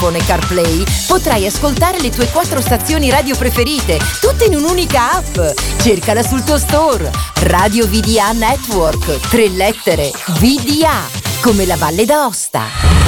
iPhone e CarPlay potrai ascoltare le tue 4 stazioni radio preferite, tutte in un'unica app. Cercala sul tuo store. Radio VDA Network, 3 lettere, VDA, come la Valle d'Aosta.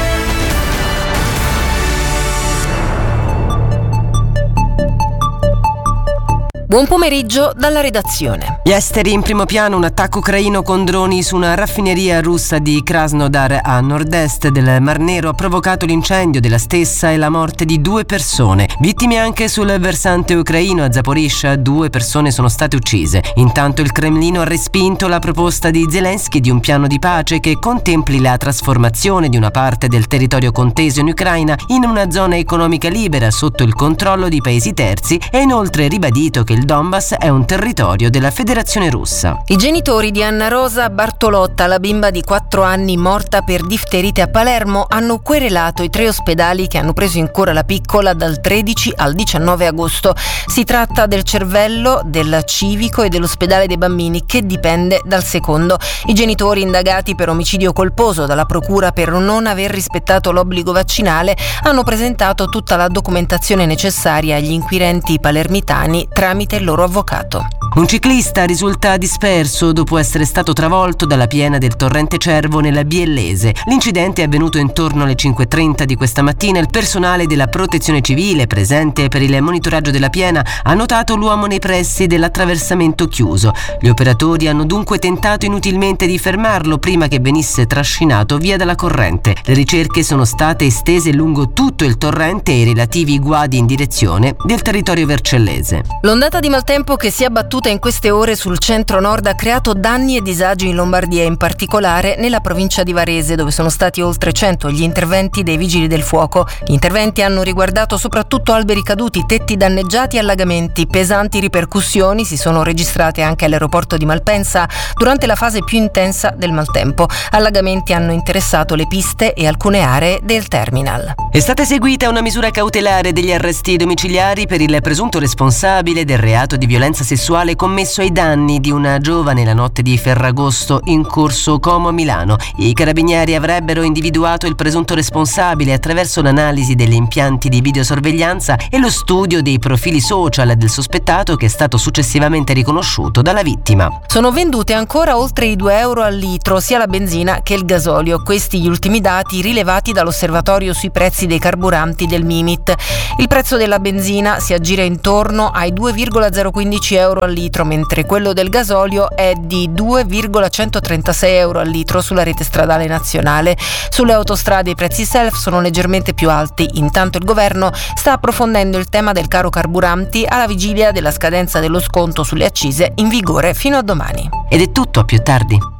Buon pomeriggio dalla redazione. Gli esteri in primo piano, un attacco ucraino con droni su una raffineria russa di Krasnodar a nord-est del Mar Nero ha provocato l'incendio della stessa e la morte di 2 persone. Vittime anche sul versante ucraino, a Zaporizhzhia 2 persone sono state uccise. Intanto il Cremlino ha respinto la proposta di Zelensky di un piano di pace che contempli la trasformazione di una parte del territorio conteso in Ucraina in una zona economica libera sotto il controllo di paesi terzi e inoltre ribadito che il Donbass è un territorio della Federazione Russa. I genitori di Anna Rosa Bartolotta, la bimba di 4 anni morta per difterite a Palermo, hanno querelato i 3 ospedali che hanno preso in cura la piccola dal 13 al 19 agosto. Si tratta del Cervello, del Civico e dell'ospedale dei bambini, che dipende dal secondo. I genitori, indagati per omicidio colposo dalla procura per non aver rispettato l'obbligo vaccinale, hanno presentato tutta la documentazione necessaria agli inquirenti palermitani tramite il loro avvocato. Un ciclista risulta disperso dopo essere stato travolto dalla piena del torrente Cervo nella Biellese. L'incidente è avvenuto intorno alle 5:30 di questa mattina. Il personale della Protezione Civile, presente per il monitoraggio della piena, ha notato l'uomo nei pressi dell'attraversamento chiuso. Gli operatori hanno dunque tentato inutilmente di fermarlo prima che venisse trascinato via dalla corrente. Le ricerche sono state estese lungo tutto il torrente e i relativi guadi in direzione del territorio vercellese. L'ondata di maltempo che si è abbattuta in queste ore sul centro-nord ha creato danni e disagi in Lombardia, in particolare nella provincia di Varese, dove sono stati oltre 100 gli interventi dei vigili del fuoco. Gli interventi hanno riguardato soprattutto alberi caduti, tetti danneggiati e allagamenti. Pesanti ripercussioni si sono registrate anche all'aeroporto di Malpensa durante la fase più intensa del maltempo. Allagamenti hanno interessato le piste e alcune aree del terminal. È stata eseguita una misura cautelare degli arresti domiciliari per il presunto responsabile del reato di violenza sessuale commesso ai danni di una giovane la notte di Ferragosto in corso Como a Milano. I carabinieri avrebbero individuato il presunto responsabile attraverso l'analisi degli impianti di videosorveglianza e lo studio dei profili social del sospettato, che è stato successivamente riconosciuto dalla vittima. Sono vendute ancora oltre i 2 euro al litro sia la benzina che il gasolio. Questi gli ultimi dati rilevati dall'osservatorio sui prezzi dei carburanti del Mimit. Il prezzo della benzina si aggira intorno ai 2,015 euro al litro, mentre quello del gasolio è di 2,136 euro al litro sulla rete stradale nazionale. Sulle autostrade i prezzi self sono leggermente più alti. Intanto il governo sta approfondendo il tema del caro carburanti alla vigilia della scadenza dello sconto sulle accise in vigore fino a domani. Ed è tutto, a più tardi.